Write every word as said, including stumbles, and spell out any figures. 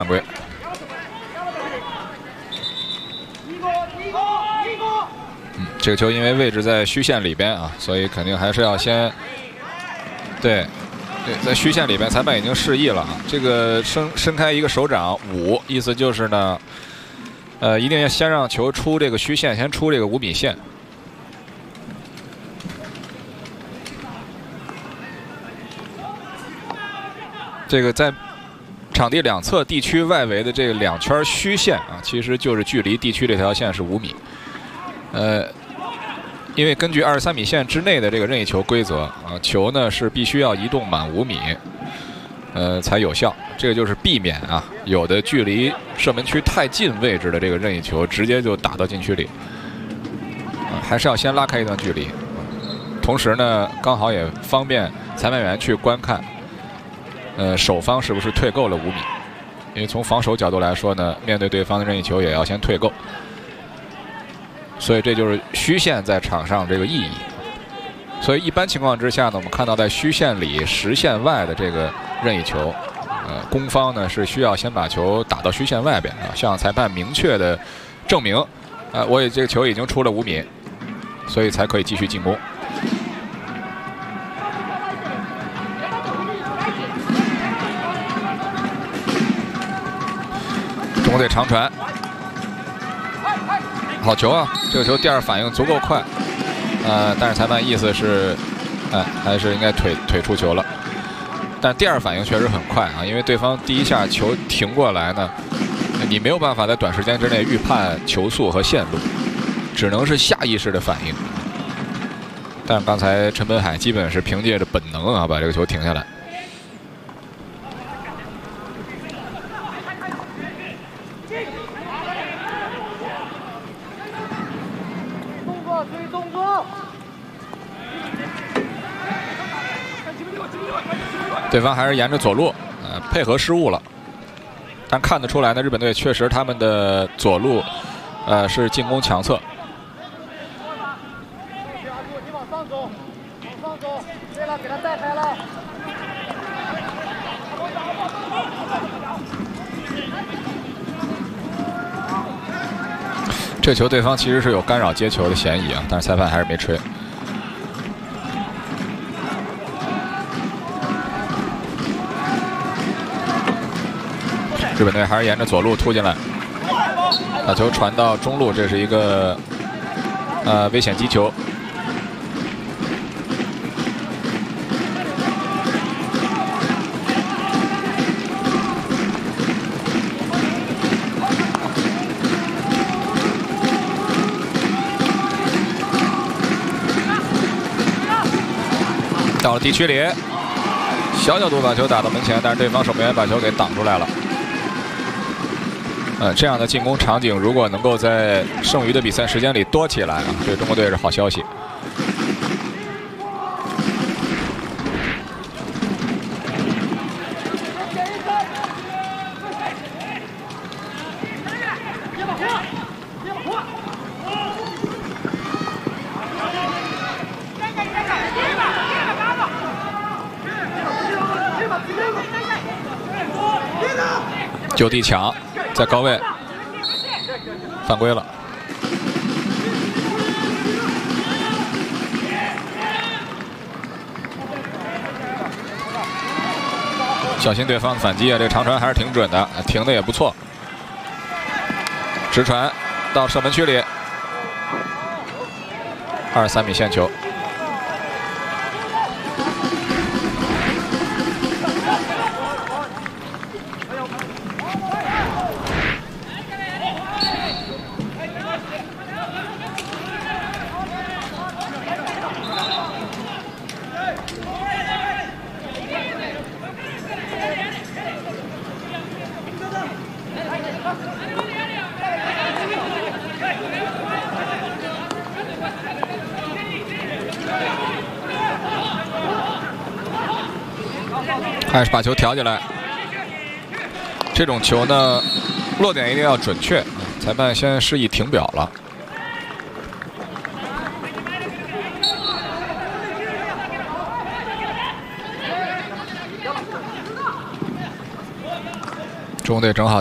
犯规。嗯，这个球因为位置在虚线里边啊，所以肯定还是要先对。 对，在虚线里边，裁判已经示意了啊。这个伸伸开一个手掌五，意思就是呢，呃，一定要先让球出这个虚线，先出这个五米线。这个在场地两侧地区外围的这个两圈虚线啊，其实就是距离地区这条线是五米。呃。 因为根据二十三米线之内的这个任意球规则啊，球呢是必须要移动满五米，呃才有效。这个就是避免啊有的距离射门区太近位置的这个任意球直接就打到禁区里，啊，还是要先拉开一段距离。同时呢，刚好也方便裁判员去观看，呃，守方是不是退够了五米？因为从防守角度来说呢，面对对方的任意球也要先退够。 所以这就是虚线在场上这个意义。所以一般情况之下呢，我们看到在虚线里、实线外的这个任意球，呃，攻方呢是需要先把球打到虚线外边啊，向裁判明确的证明，啊，我也这个球已经出了五米，所以才可以继续进攻。中国队长传。 好球啊！这个球第二反应足够快，呃，但是裁判意思是，哎，还是应该腿腿出球了。但第二反应确实很快啊，因为对方第一下球停过来呢，你没有办法在短时间之内预判球速和线路，只能是下意识的反应。但是刚才陈本海基本是凭借着本能啊，把这个球停下来。 对方还是沿着左路，呃，配合失误了，但看得出来呢，日本队确实他们的左路，呃，是进攻强侧。 你往上走，往上走，对了，给他带开了。 这球对方其实是有干扰接球的嫌疑啊，但是裁判还是没吹。 日本队还是沿着左路突进来，把球传到中路，这是一个呃危险击球。到了地区里，小角度把球打到门前，但是对方守门员把球给挡出来了。 呃，这样的进攻场景，如果能够在剩余的比赛时间里多起来啊，对中国队是好消息。就地抢。 在高位，犯规了。小心对方的反击啊！这个长传还是挺准的，停的也不错。直传到射门区里，二十三米线球。 还是把球调起来。这种球呢，落点一定要准确。裁判先示意停表了。中中队正好